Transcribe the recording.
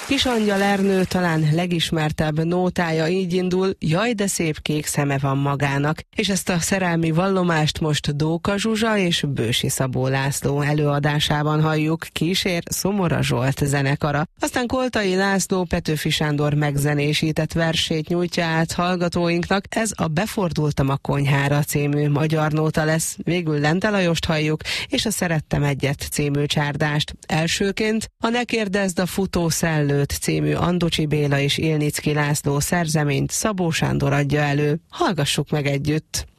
Kisangyal Ernő talán legismertebb nótája így indul: jaj, de szép kék szeme van magának. És ezt a szerelmi vallomást most Dóka Zsuzsa és Bősi Szabó László előadásában halljuk, kísér Szomora Zsolt zenekara. Aztán Koltai László Petőfi Sándor megzenésített versét nyújtja át hallgatóinknak, ez a Befordultam a konyhára című magyar nóta lesz. Végül Lente Lajost halljuk, és a Szerettem egyet című csárdást. Elsőként a Ne kérdezd a futó szellőt című Andocsi Béla és Ilnicki László szerzeményt Szabó Sándor adja elő. Hallgassuk meg együtt!